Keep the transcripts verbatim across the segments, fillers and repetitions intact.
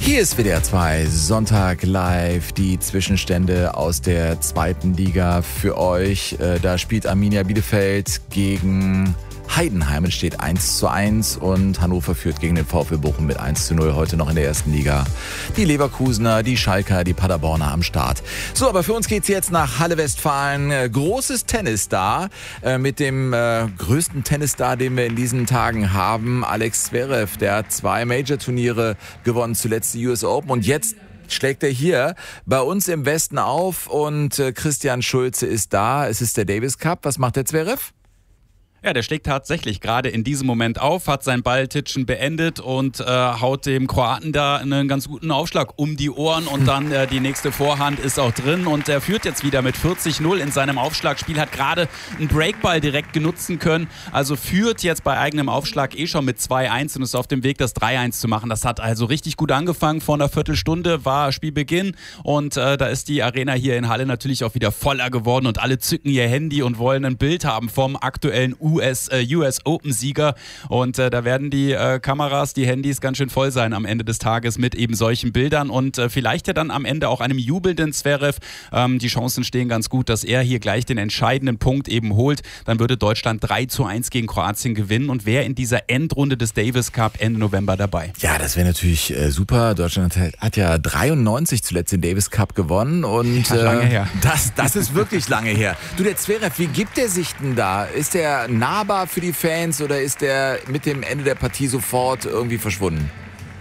Hier ist W D R zwei Sonntag live, die Zwischenstände aus der zweiten Liga für euch. Da spielt Arminia Bielefeld gegen Heidenheim. Es steht eins zu eins und Hannover führt gegen den VfL Bochum mit eins zu null. Heute noch in der ersten Liga. Die Leverkusener, die Schalker, die Paderborner am Start. So, aber für uns geht's jetzt nach Halle Westfalen. Großes Tennis da äh, mit dem äh, größten Tennisstar, den wir in diesen Tagen haben. Alex Zverev, der hat zwei Major-Turniere gewonnen, zuletzt die U S Open und jetzt schlägt er hier bei uns im Westen auf und äh, Christian Schulze ist da. Es ist der Davis Cup. Was macht der Zverev? Ja, der schlägt tatsächlich gerade in diesem Moment auf, hat sein Balltitschen beendet und äh, haut dem Kroaten da einen ganz guten Aufschlag um die Ohren und dann äh, die nächste Vorhand ist auch drin und er führt jetzt wieder mit vierzig null in seinem Aufschlagspiel, hat gerade einen Breakball direkt genutzen können, also führt jetzt bei eigenem Aufschlag eh schon mit zwei eins und ist auf dem Weg, das drei eins zu machen. Das hat also richtig gut angefangen, vor einer Viertelstunde war Spielbeginn und äh, da ist die Arena hier in Halle natürlich auch wieder voller geworden und alle zücken ihr Handy und wollen ein Bild haben vom aktuellen U S, äh, U S Open-Sieger und äh, da werden die äh, Kameras, die Handys ganz schön voll sein am Ende des Tages mit eben solchen Bildern und äh, vielleicht ja dann am Ende auch einem jubelnden Zverev. Ähm, die Chancen stehen ganz gut, dass er hier gleich den entscheidenden Punkt eben holt. Dann würde Deutschland drei zu eins gegen Kroatien gewinnen und wäre in dieser Endrunde des Davis Cup Ende November dabei. Ja, das wäre natürlich äh, super. Deutschland hat, hat ja dreiundneunzig zuletzt den Davis Cup gewonnen und ja, lange äh, her. Das, das ist wirklich lange her. Du, der Zverev, wie gibt der sich denn da? Ist der nahbar für die Fans oder ist der mit dem Ende der Partie sofort irgendwie verschwunden?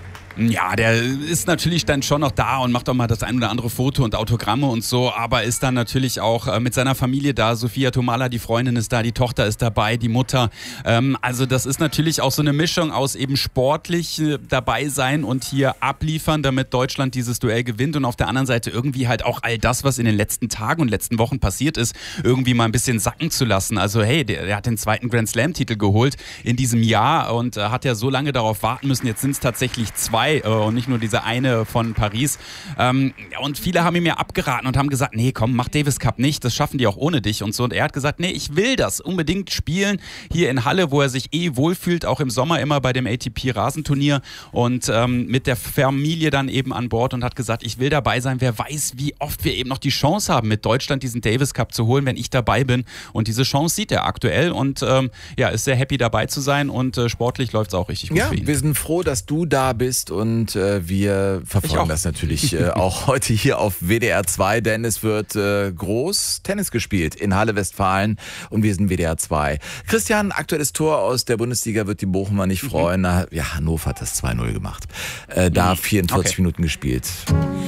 Ja, der ist natürlich dann schon noch da und macht auch mal das ein oder andere Foto und Autogramme und so, aber ist dann natürlich auch mit seiner Familie da. Sophia Tomala, die Freundin ist da, die Tochter ist dabei, die Mutter. Ähm, also das ist natürlich auch so eine Mischung aus eben sportlich dabei sein und hier abliefern, damit Deutschland dieses Duell gewinnt und auf der anderen Seite irgendwie halt auch all das, was in den letzten Tagen und letzten Wochen passiert ist, irgendwie mal ein bisschen sacken zu lassen. Also hey, der, der hat den zweiten Grand Slam-Titel geholt in diesem Jahr und äh, hat ja so lange darauf warten müssen. Jetzt sind es tatsächlich zwei und nicht nur diese eine von Paris. Ähm, und viele haben ihm ja abgeraten und haben gesagt, nee, komm, mach Davis Cup nicht, das schaffen die auch ohne dich und so. Und er hat gesagt, nee, ich will das unbedingt spielen hier in Halle, wo er sich eh wohlfühlt, auch im Sommer immer bei dem A T P-Rasenturnier und ähm, mit der Familie dann eben an Bord und hat gesagt, ich will dabei sein. Wer weiß, wie oft wir eben noch die Chance haben, mit Deutschland diesen Davis Cup zu holen, wenn ich dabei bin. Und diese Chance sieht er aktuell und ähm, ja, ist sehr happy dabei zu sein und äh, sportlich läuft es auch richtig gut ja, für ihn. Wir sind froh, dass du da bist und äh, wir verfolgen das natürlich äh, auch heute hier auf W D R zwei, denn es wird äh, groß Tennis gespielt in Halle Westfalen und wir sind W D R zwei. Christian, aktuelles Tor aus der Bundesliga wird die Bochumer nicht freuen. Mhm. Ja, Hannover hat das zwei null gemacht. Äh, da vierundvierzig okay. Minuten gespielt.